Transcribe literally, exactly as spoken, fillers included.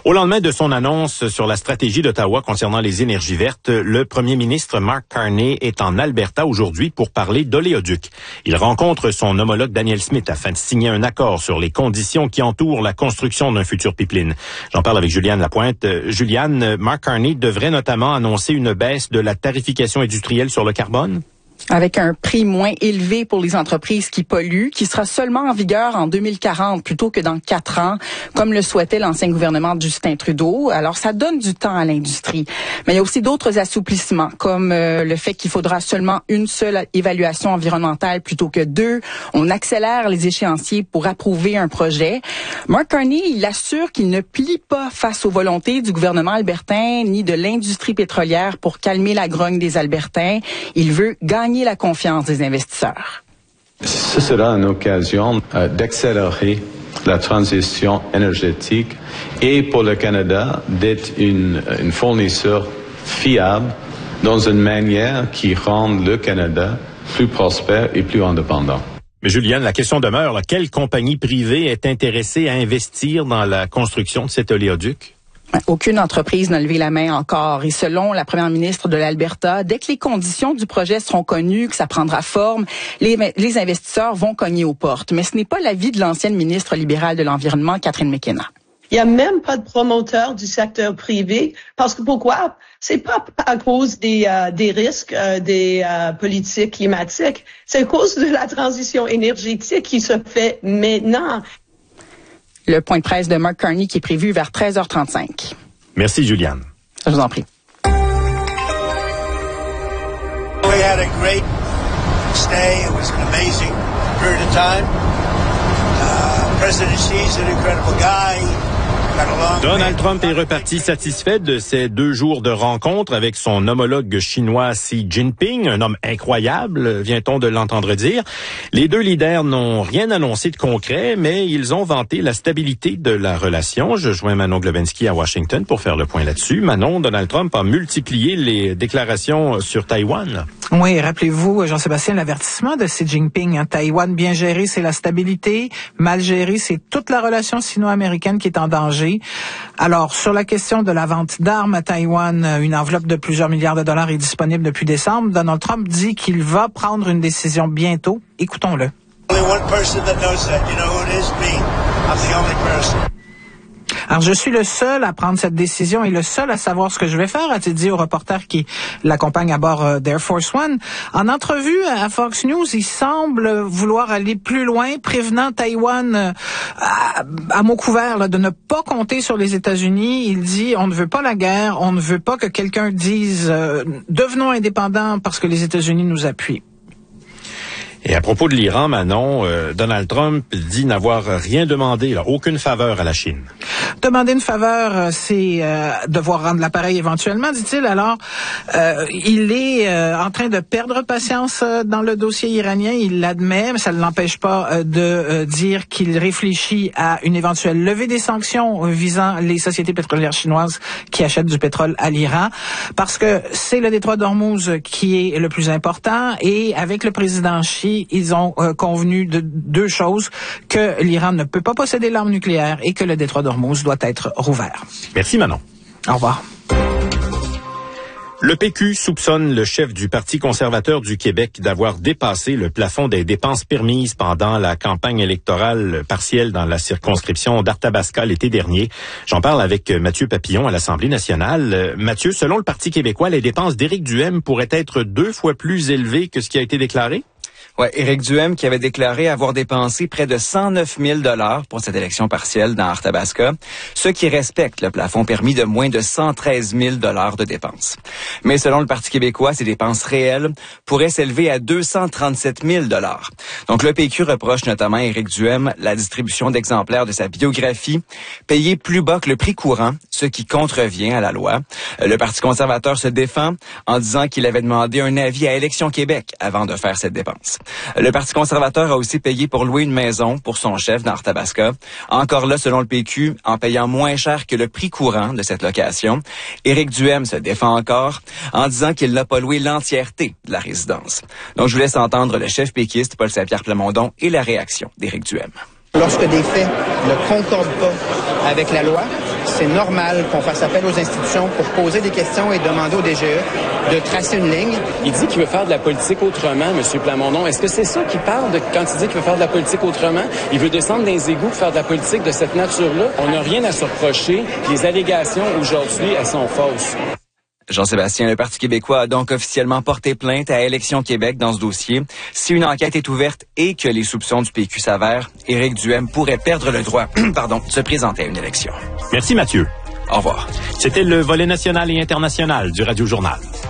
Au lendemain de son annonce sur la stratégie d'Ottawa concernant les énergies vertes, le premier ministre Mark Carney est en Alberta aujourd'hui pour parler d'oléoduc. Il rencontre son homologue Daniel Smith afin de signer un accord sur les conditions qui entourent la construction d'un futur pipeline. J'en parle avec Juliane Lapointe. Euh, Juliane, Mark Carney devrait notamment annoncer une baisse de la tarification industrielle sur le carbone? Avec un prix moins élevé pour les entreprises qui polluent, qui sera seulement en vigueur en deux mille quarante plutôt que dans quatre ans, comme le souhaitait l'ancien gouvernement de Justin Trudeau. Alors, ça donne du temps à l'industrie. Mais il y a aussi d'autres assouplissements, comme euh, le fait qu'il faudra seulement une seule évaluation environnementale plutôt que deux. On accélère les échéanciers pour approuver un projet. Mark Carney, il assure qu'il ne plie pas face aux volontés du gouvernement albertain ni de l'industrie pétrolière pour calmer la grogne des Albertains. Il veut gagner la confiance des investisseurs. Ce sera une occasion euh, d'accélérer la transition énergétique et pour le Canada d'être une, une fournisseur fiable dans une manière qui rend le Canada plus prospère et plus indépendant. Mais Juliane, la question demeure, là, quelle compagnie privée est intéressée à investir dans la construction de cet oléoduc? Aucune entreprise n'a levé la main encore. Et selon la première ministre de l'Alberta, dès que les conditions du projet seront connues, que ça prendra forme, les, les investisseurs vont cogner aux portes. Mais ce n'est pas l'avis de l'ancienne ministre libérale de l'Environnement, Catherine McKenna. Il n'y a même pas de promoteur du secteur privé. Parce que pourquoi? C'est pas à cause des, euh, des risques euh, des euh, politiques climatiques. C'est à cause de la transition énergétique qui se fait maintenant. Le point de presse de Mark Carney qui est prévu vers treize heures trente-cinq. Merci, Juliane. Je vous en prie. We had a great stay. It was an amazing period of time. Uh, President Xi's an incredible guy. Donald Trump est reparti satisfait de ces deux jours de rencontre avec son homologue chinois Xi Jinping, un homme incroyable, vient-on de l'entendre dire. Les deux leaders n'ont rien annoncé de concret, mais ils ont vanté la stabilité de la relation. Je joins Manon Globensky à Washington pour faire le point là-dessus. Manon, Donald Trump a multiplié les déclarations sur Taïwan. Oui, rappelez-vous, Jean-Sébastien, l'avertissement de Xi Jinping. Hein, Taïwan bien géré, c'est la stabilité. Mal géré, c'est toute la relation sino-américaine qui est en danger. Alors, sur la question de la vente d'armes à Taïwan, une enveloppe de plusieurs milliards de dollars est disponible depuis décembre. Donald Trump dit qu'il va prendre une décision bientôt. Écoutons-le. Alors, je suis le seul à prendre cette décision et le seul à savoir ce que je vais faire, a-t-il dit au reporter qui l'accompagne à bord euh, d'Air Force One. En entrevue à Fox News, il semble vouloir aller plus loin, prévenant Taïwan euh, à, à mots couverts là, de ne pas compter sur les États-Unis. Il dit, on ne veut pas la guerre, on ne veut pas que quelqu'un dise euh, « devenons indépendants parce que les États-Unis nous appuient ». Et à propos de l'Iran, Manon, euh, Donald Trump dit n'avoir rien demandé, là, aucune faveur à la Chine. Demander une faveur, c'est euh, devoir rendre l'appareil éventuellement, dit-il. Alors, euh, il est euh, en train de perdre patience euh, dans le dossier iranien, il l'admet, mais ça ne l'empêche pas euh, de euh, dire qu'il réfléchit à une éventuelle levée des sanctions visant les sociétés pétrolières chinoises qui achètent du pétrole à l'Iran, parce que c'est le détroit d'Ormuz qui est le plus important, et avec le président Xi, ils ont euh, convenu de deux choses, que l'Iran ne peut pas posséder l'arme nucléaire et que le détroit d'Ormuz doit être rouvert. Merci Manon. Au revoir. Le P Q soupçonne le chef du Parti conservateur du Québec d'avoir dépassé le plafond des dépenses permises pendant la campagne électorale partielle dans la circonscription d'Arthabasca l'été dernier. J'en parle avec Mathieu Papillon à l'Assemblée nationale. Mathieu, selon le Parti québécois, les dépenses d'Éric Duhaime pourraient être deux fois plus élevées que ce qui a été déclaré? Ouais, Éric Duhaime qui avait déclaré avoir dépensé près de cent neuf mille dollars pour cette élection partielle dans Arthabasca, ce qui respecte le plafond permis de moins de cent treize mille dollars de dépenses. Mais selon le Parti québécois, ces dépenses réelles pourraient s'élever à deux cent trente-sept mille dollars. Donc le P Q reproche notamment à Éric Duhaime la distribution d'exemplaires de sa biographie payée plus bas que le prix courant, ce qui contrevient à la loi. Le Parti conservateur se défend en disant qu'il avait demandé un avis à Élections Québec avant de faire cette dépense. Le Parti conservateur a aussi payé pour louer une maison pour son chef dans Arthabasca. Encore là, selon le P Q, en payant moins cher que le prix courant de cette location. Éric Duhaime se défend encore en disant qu'il n'a pas loué l'entièreté de la résidence. Donc, je vous laisse entendre le chef péquiste, Paul Saint-Pierre Plamondon, et la réaction d'Éric Duhaime. Lorsque des faits ne concordent pas avec la loi, c'est normal qu'on fasse appel aux institutions pour poser des questions et demander au D G E de tracer une ligne. Il dit qu'il veut faire de la politique autrement, M. Plamondon. Est-ce que c'est ça qu'il parle de, quand il dit qu'il veut faire de la politique autrement? Il veut descendre dans les égouts pour faire de la politique de cette nature-là? On n'a rien à se reprocher. Les allégations, aujourd'hui, elles sont fausses. Jean-Sébastien, le Parti québécois a donc officiellement porté plainte à Élections Québec dans ce dossier. Si une enquête est ouverte et que les soupçons du P Q s'avèrent, Éric Duhem pourrait perdre le droit pardon, de se présenter à une élection. Merci Mathieu. Au revoir. C'était le volet national et international du Radio Journal.